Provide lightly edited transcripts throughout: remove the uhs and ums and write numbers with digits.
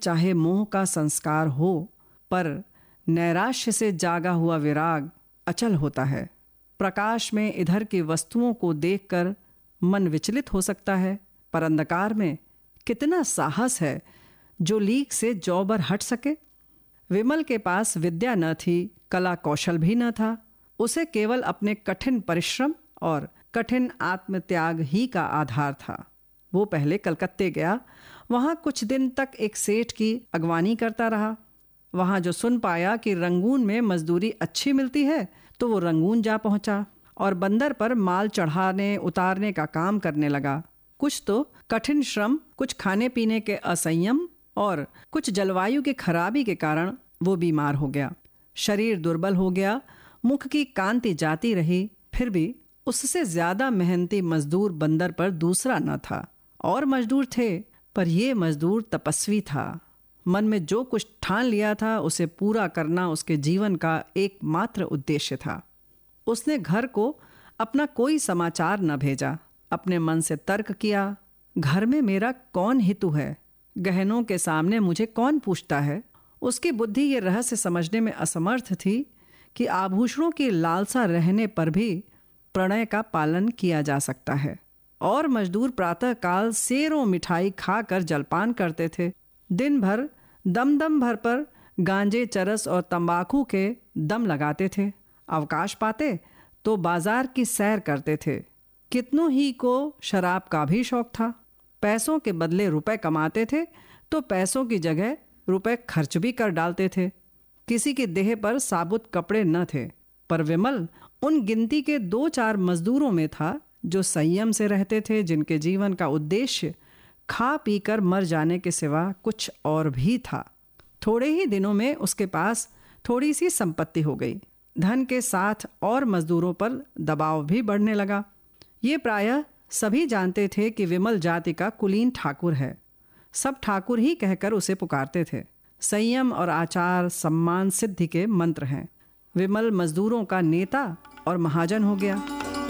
चाहे मोह का संस्कार हो, पर नैराश्य से जागा हुआ विराग अचल होता है। प्रकाश में इधर की वस्तुओं को देखकर मन विचलित हो सकता है, पर अंधकार में कितना साहस है जो लीक से जौबर हट सके। विमल के पास विद्या न थी, कला कौशल भी न था। उसे केवल अपने कठिन परिश्रम और कठिन आत्मत्याग ही का आधार था। वो पहले कलकत्ते गया, वहाँ कुछ दिन तक एक सेठ की अगवानी करता रहा। वहाँ जो सुन पाया कि रंगून में मजदूरी अच्छी मिलती है तो वो रंगून जा पहुँचा और बंदर पर माल चढ़ाने उतारने का काम करने लगा। कुछ तो कठिन श्रम, कुछ खाने पीने के असंयम और कुछ जलवायु की खराबी के कारण वो बीमार हो गया। शरीर दुर्बल हो गया, मुख की कांति जाती रही, फिर भी उससे ज्यादा मेहनती मजदूर बंदर पर दूसरा न था। और मजदूर थे, पर ये मजदूर तपस्वी था। मन में जो कुछ ठान लिया था उसे पूरा करना उसके जीवन का एकमात्र उद्देश्य था। उसने घर को अपना कोई समाचार न भेजा। अपने मन से तर्क किया, घर में मेरा कौन हितु है, गहनों के सामने मुझे कौन पूछता है। उसकी बुद्धि ये रहस्य समझने में असमर्थ थी कि आभूषणों की लालसा रहने पर भी प्रणय का पालन किया जा सकता है। और मजदूर प्रातःकाल सेरों मिठाई खाकर जलपान करते थे। दिन भर दम भर पर गांजे, चरस और तंबाकू के दम लगाते थे। अवकाश पाते तो बाजार की सैर करते थे। कितनों ही को शराब का भी शौक था। पैसों के बदले रुपए कमाते थे तो पैसों की जगह रुपए खर्च भी कर डालते थे। किसी की देह पर साबुत कपड़े न थे, पर विमल उन गिनती के 2-4 मजदूरों में था जो संयम से रहते थे, जिनके जीवन का उद्देश्य खा पीकर मर जाने के सिवा कुछ और भी था। थोड़े ही दिनों में उसके पास थोड़ी सी संपत्ति हो गई। धन के साथ और मजदूरों पर दबाव भी बढ़ने लगा। ये प्रायः सभी जानते थे कि विमल जाति का कुलीन ठाकुर है। सब ठाकुर ही कहकर उसे पुकारते थे। संयम और आचार सम्मान सिद्धि के मंत्र हैं। विमल मजदूरों का नेता और महाजन हो गया।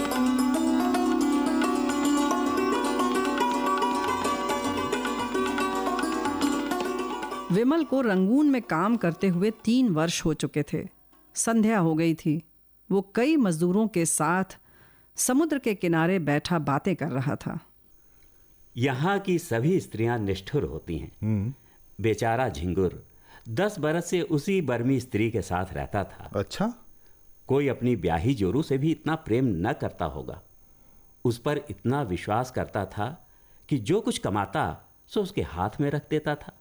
विमल को रंगून में काम करते हुए 3 वर्ष हो चुके थे। संध्या हो गई थी। वो कई मजदूरों के साथ समुद्र के किनारे बैठा बातें कर रहा था। यहाँ की सभी स्त्रियां निष्ठुर होती हैं। बेचारा झिंगुर 10 बरस से उसी बर्मी स्त्री के साथ रहता था। अच्छा? कोई अपनी ब्याही जोरू से भी इतना प्रेम न करता होगा। उस पर इतना विश्वास करता था कि जो कुछ कमाता सो उसके हाथ में रख देता था।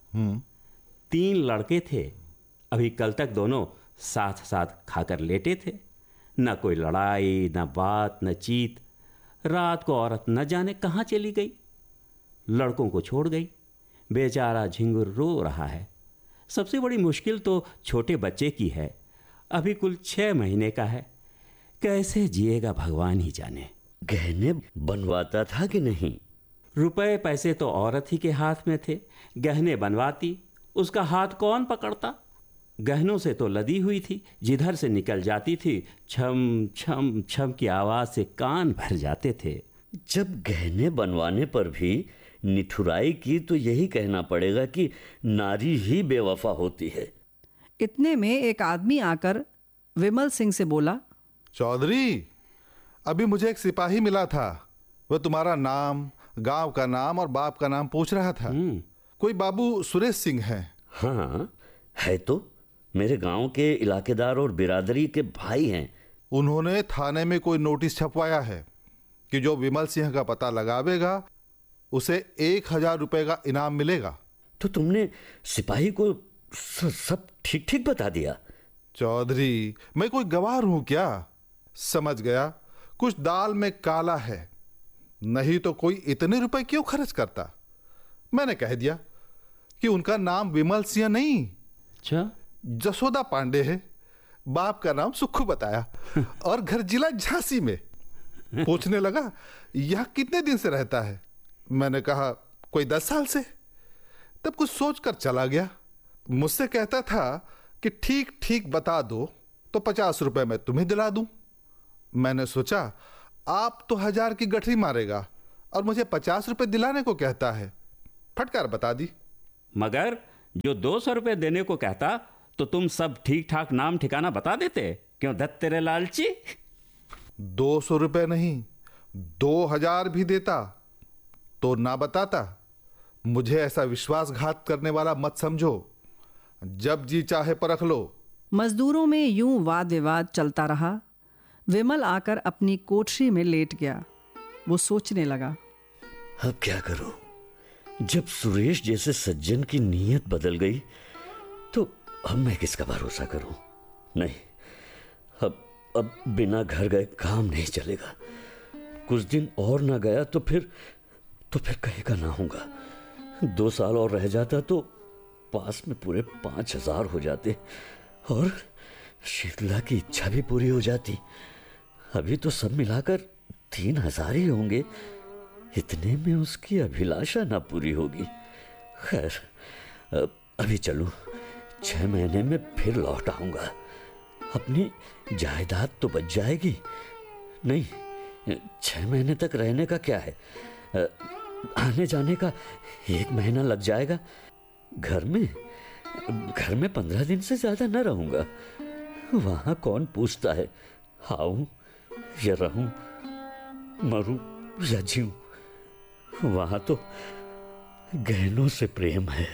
3 लड़के थे। अभी कल तक दोनों साथ साथ खाकर लेटे थे। न कोई लड़ाई, न बात, न चीत। रात को औरत न जाने कहाँ चली गई, लड़कों को छोड़ गई। बेचारा झिंगुर रो रहा है। सबसे बड़ी मुश्किल तो छोटे बच्चे की है। अभी कुल 6 महीने का है। कैसे जिएगा भगवान ही जाने। गहने बनवाता था कि नहीं? रुपए पैसे तो औरत ही के हाथ में थे। गहने बनवाती, उसका हाथ कौन पकड़ता। गहनों से तो लदी हुई थी, जिधर से निकल जाती थी छम छम छम की आवाज से कान भर जाते थे। जब गहने बनवाने पर भी निठुराई की तो यही कहना पड़ेगा कि नारी ही बेवफा होती है। इतने में एक आदमी आकर विमल सिंह से बोला, चौधरी, अभी मुझे एक सिपाही मिला था। वह तुम्हारा नाम, गांव का नाम और बाप का नाम पूछ रहा था। कोई बाबू सुरेश सिंह है। हाँ है तो, मेरे गांव के इलाकेदार और बिरादरी के भाई हैं। उन्होंने थाने में कोई नोटिस छपवाया है कि जो विमल सिंह का पता लगावेगा उसे 1000 रुपए का इनाम मिलेगा। तो तुमने सिपाही को सब ठीक ठीक बता दिया? चौधरी, मैं कोई गवार हूं क्या? समझ गया, कुछ दाल में काला है। नहीं तो कोई इतने रुपए क्यों खर्च करता। मैंने कह दिया कि उनका नाम विमल सिंह नहीं, अच्छा, जसोदा पांडे है। बाप का नाम सुक्खू बताया और घर जिला झांसी में। पूछने लगा, यह कितने दिन से रहता है? मैंने कहा, कोई 10 साल से। तब कुछ सोचकर चला गया। मुझसे कहता था कि ठीक ठीक बता दो तो 50 रुपए मैं तुम्हें दिला दूं। मैंने सोचा, आप तो 1000 की गठरी मारेगा और मुझे 50 रुपए दिलाने को कहता है। फटकार बता दी। मगर जो 200 रुपये देने को कहता तो तुम सब ठीक ठाक नाम ठिकाना बता देते। क्यों दत्त तेरे लालची? 200 रुपये नहीं, 2000 भी देता तो ना बताता। मुझे ऐसा विश्वासघात करने वाला मत समझो। जब जी चाहे परख लो। मजदूरों में यूं वाद विवाद चलता रहा। विमल आकर अपनी कोठरी में लेट गया। वो सोचने लगा, अब क्या करूं? जब सुरेश जैसे सज्जन की नीयत बदल गई तो अब मैं किसका भरोसा करूं? नहीं, अब बिना घर गए काम नहीं चलेगा। कुछ दिन और ना गया तो फिर कहीं का ना होगा। 2 साल और रह जाता तो पास में पूरे 5000 हो जाते और शीतला की इच्छा भी पूरी हो जाती। अभी तो सब मिलाकर 3000 ही होंगे। इतने में उसकी अभिलाषा ना पूरी होगी। खैर, अभी चलूं, 6 महीने में फिर लौट आऊंगा। अपनी जायदाद तो बच जाएगी। नहीं, 6 महीने तक रहने का क्या है, आने जाने का 1 महीना लग जाएगा। घर में 15 दिन से ज्यादा न रहूंगा। वहां कौन पूछता है आऊं या रहूं, मरूं या जीऊं? वहां तो गहनों से प्रेम है।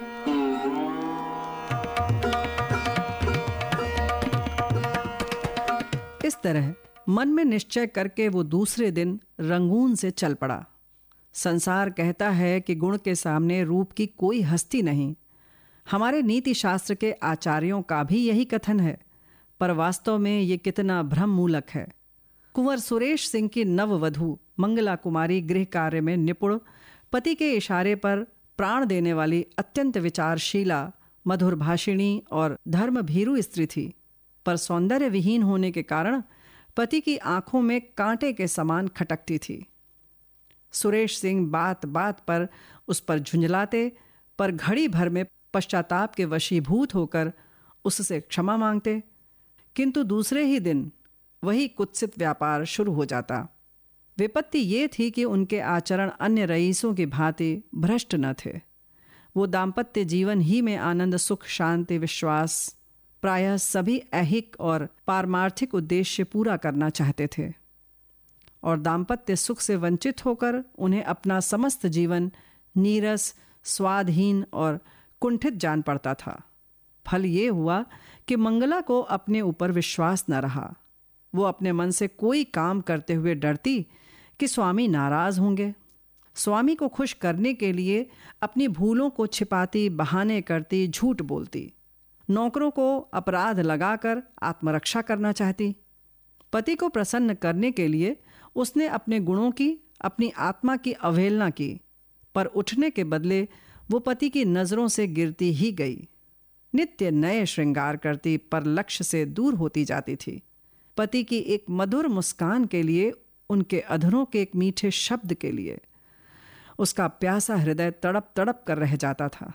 इस तरह मन में निश्चय करके वो दूसरे दिन रंगून से चल पड़ा। संसार कहता है कि गुण के सामने रूप की कोई हस्ती नहीं। हमारे नीति शास्त्र के आचार्यों का भी यही कथन है, पर वास्तव में ये कितना भ्रम मूलक है। कुंवर सुरेश सिंह की नववधू मंगला कुमारी गृह कार्य में निपुण, पति के इशारे पर प्राण देने वाली, अत्यंत विचारशीला, मधुर भाषिणी और धर्म भीरू स्त्री थी, पर सौंदर्य विहीन होने के कारण पति की आंखों में कांटे के समान खटकती थी। सुरेश सिंह बात बात पर उस पर झुंझलाते, पर घड़ी भर में पश्चाताप के वशीभूत होकर उससे क्षमा मांगते। किंतु दूसरे ही दिन वही कुत्सित व्यापार शुरू हो जाता। विपत्ति ये थी कि उनके आचरण अन्य रईसों की भांति भ्रष्ट न थे। वो दाम्पत्य जीवन ही में आनंद, सुख, शांति, विश्वास, प्रायः सभी ऐहिक और पारमार्थिक उद्देश्य पूरा करना चाहते थे, और दाम्पत्य सुख से वंचित होकर उन्हें अपना समस्त जीवन नीरस, स्वादहीन और कुंठित जान पड़ता था। फल ये हुआ कि मंगला को अपने ऊपर विश्वास न रहा। वो अपने मन से कोई काम करते हुए डरती कि स्वामी नाराज होंगे। स्वामी को खुश करने के लिए अपनी भूलों को छिपाती, बहाने करती, झूठ बोलती। नौकरों को अपराध लगाकर आत्मरक्षा करना चाहती। पति को प्रसन्न करने के लिए उसने अपने गुणों की, अपनी आत्मा की अवहेलना की, पर उठने के बदले वो पति की नज़रों से गिरती ही गई। नित्य नए श्रृंगार करती, पर लक्ष्य से दूर होती जाती थी। पति की एक मधुर मुस्कान के लिए, उनके अधरों के एक मीठे शब्द के लिए उसका प्यासा हृदय तड़प तड़प कर रह जाता था।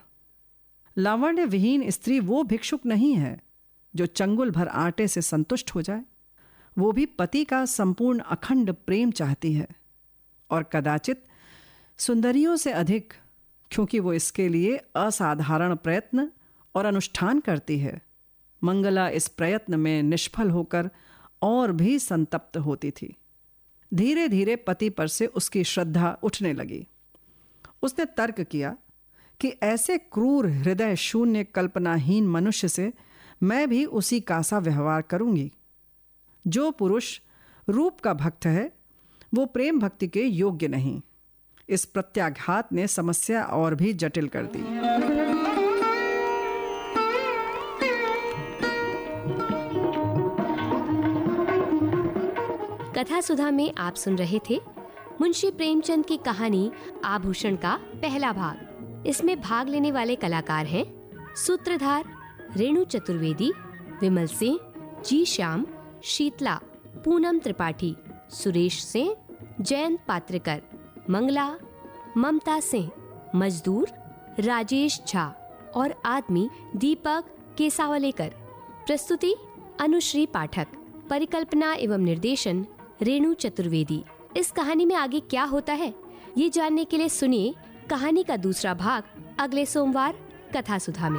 लावण्य विहीन स्त्री वो भिक्षुक नहीं है जो चंगुल भर आटे से संतुष्ट हो जाए। वो भी पति का संपूर्ण अखंड प्रेम चाहती है, और कदाचित सुंदरियों से अधिक, क्योंकि वो इसके लिए असाधारण प्रयत्न और अनुष्ठान करती है। मंगला इस प्रयत्न में निष्फल होकर और भी संतप्त होती थी। धीरे धीरे पति पर से उसकी श्रद्धा उठने लगी। उसने तर्क किया कि ऐसे क्रूर, हृदय शून्य, कल्पनाहीन मनुष्य से मैं भी उसी का सा व्यवहार करूंगी। जो पुरुष रूप का भक्त है वो प्रेम भक्ति के योग्य नहीं। इस प्रत्याघात ने समस्या और भी जटिल कर दी। कथा सुधा में आप सुन रहे थे मुंशी प्रेमचंद की कहानी आभूषण का पहला भाग। इसमें भाग लेने वाले कलाकार हैं सूत्रधार रेणु चतुर्वेदी, विमल सिंह, जी श्याम, शीतला, पूनम त्रिपाठी, सुरेश सिंह, जयंत पात्रिकर, मंगला, ममता सिंह, मजदूर राजेश झा और आदमी दीपक केसावलेकर। प्रस्तुति अनुश्री पाठक। परिकल्पना एवं निर्देशन रेणु चतुर्वेदी। इस कहानी में आगे क्या होता है ये जानने के लिए सुनिए कहानी का दूसरा भाग अगले सोमवार कथा सुधा में।